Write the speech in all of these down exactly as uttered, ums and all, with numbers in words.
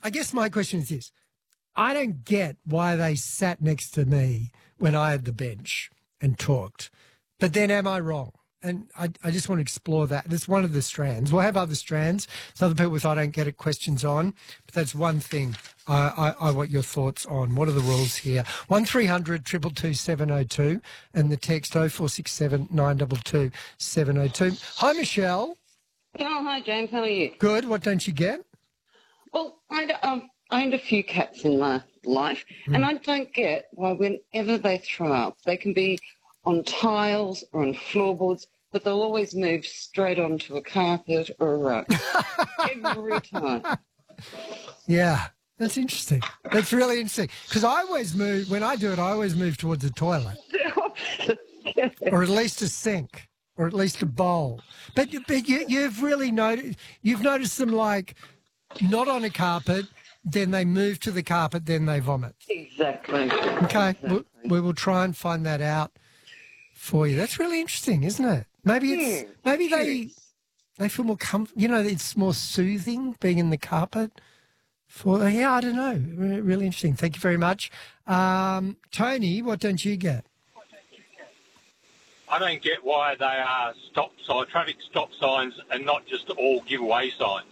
I guess my question is this. I don't get why they sat next to me when I had the bench and talked. But then am I wrong? And I, I just want to explore that. That's one of the strands. We'll have other strands. So other people with I don't get it questions on. But that's one thing I, I, I want your thoughts on. What are the rules here? one three hundred two two two seven oh two and the text oh four six seven nine two two seven oh two. Hi, Michelle. Oh, hi, James. How are you? Good. What don't you get? Well, I um, owned a few cats in my life, mm. and I don't get why whenever they throw up, they can be on tiles or on floorboards, but they'll always move straight onto a carpet or a rug. Every time. Yeah, that's interesting. That's really interesting. Because I always move, when I do it, I always move towards the toilet. Or at least a sink. Or at least a bowl. But, but you, you've really noticed, you've noticed them like not on a carpet, then they move to the carpet, then they vomit. Exactly. Okay, exactly. We'll, we will try and find that out for you. That's really interesting, isn't it? Maybe it's yeah, maybe sure. they they feel more comf- you know, it's more soothing being in the carpet. For yeah, I don't know. Re- really interesting. Thank you very much, um, Tony. What don't you get? I don't get why they are stop sign, traffic stop signs and not just all giveaway signs.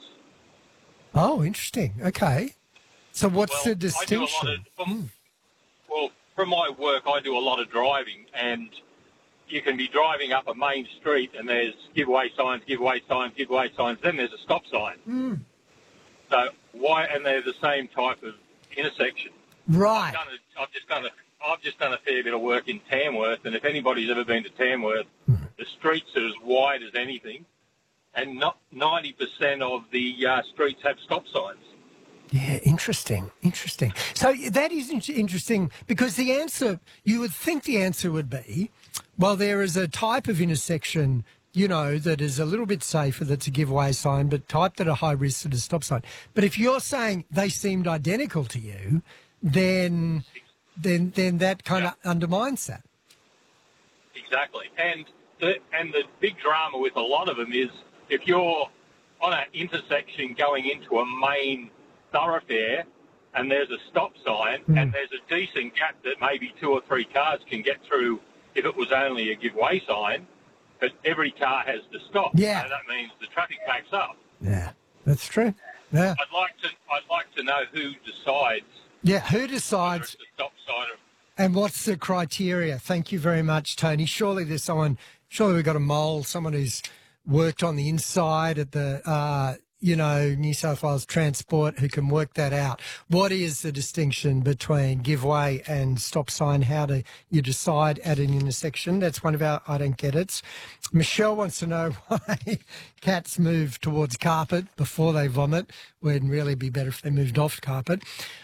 Oh, interesting. Okay. So what's well, the distinction? I do a lot of, from, mm. Well, from my work, I do a lot of driving, and you can be driving up a main street and there's giveaway signs, giveaway signs, giveaway signs, then there's a stop sign. Mm. So why, and they're the same type of intersection. Right. I've, done a, I've just done a I've just done a fair bit of work in Tamworth, and if anybody's ever been to Tamworth, mm. the streets are as wide as anything, and not ninety percent of the uh, streets have stop signs. Yeah, interesting, interesting. So that is interesting because the answer, you would think the answer would be, well, there is a type of intersection, you know, that is a little bit safer, that's a giveaway sign, but type that are high risk that is a stop sign. But if you're saying they seemed identical to you, then... then then that kind yeah. of undermines that. Exactly. And the, and the big drama with a lot of them is if you're on an intersection going into a main thoroughfare and there's a stop sign mm. and there's a decent gap that maybe two or three cars can get through if it was only a giveaway sign, but every car has to stop. Yeah. So that means the traffic backs up. Yeah, that's true. Yeah. I'd like to I'd like to know who decides. Yeah, who decides and what's the criteria? Thank you very much, Tony. Surely there's someone, surely we've got a mole, someone who's worked on the inside at the, uh, you know, New South Wales Transport who can work that out. What is the distinction between giveaway and stop sign? How do you decide at an intersection? That's one of our I don't get it's. Michelle wants to know why cats move towards carpet before they vomit, when really it'd be better if they moved off carpet.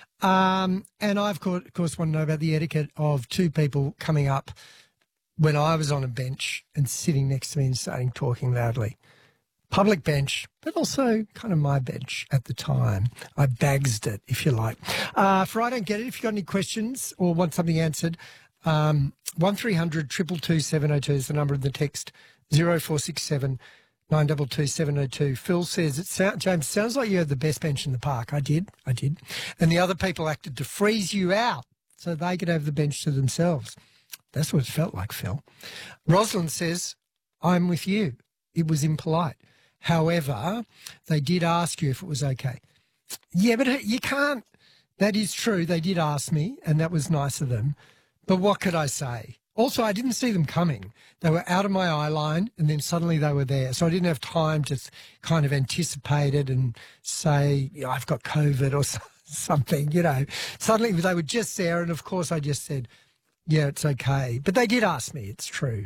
Um, and I, of course, of course, want to know about the etiquette of two people coming up when I was on a bench and sitting next to me and starting talking loudly. Public bench, but also kind of my bench at the time. I bagsed it, if you like. Uh, for I don't get it, if you've got any questions or want something answered, um, one three hundred two two two seven oh two is the number of the text, oh four six seven nine two two seven oh two. Phil says, it sound, James, sounds like you had the best bench in the park. I did, I did. And the other people acted to freeze you out so they could have the bench to themselves. That's what it felt like, Phil. Rosalind says, I'm with you. It was impolite. However, they did ask you if it was okay. Yeah, but you can't. That is true. They did ask me, and that was nice of them. But what could I say? Also, I didn't see them coming. They were out of my eye line, and then suddenly they were there. So I didn't have time to kind of anticipate it and say, you know, I've got COVID or something, you know. Suddenly they were just there, and, of course, I just said, yeah, it's okay. But they did ask me. It's true.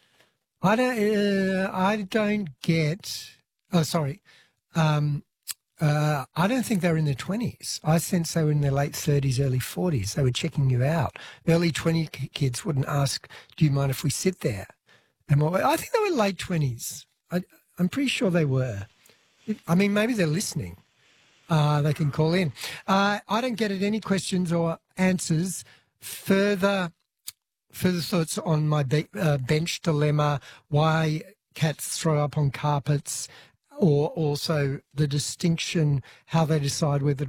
I don't, uh, I don't get... Oh, sorry. Um, uh, I don't think they were in their twenties. I sense they were in their late thirties, early forties. They were checking you out. Early twenty kids wouldn't ask, do you mind if we sit there? And what, I think they were late twenties. I, I'm pretty sure they were. I mean, maybe they're listening. Uh, they can call in. Uh, I don't get it. Any questions or answers? Further, further thoughts on my be- uh, bench dilemma, why cats throw up on carpets, or also the distinction, how they decide whether